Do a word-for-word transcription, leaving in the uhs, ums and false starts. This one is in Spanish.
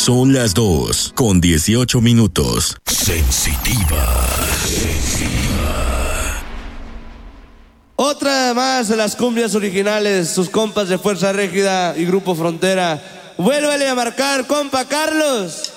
Son las dos con dieciocho minutos. Sensitiva. Sensitiva. Otra más de las cumbias originales, sus compas de Fuerza Régida y Grupo Frontera. Vuélvele a marcar, compa Carlos.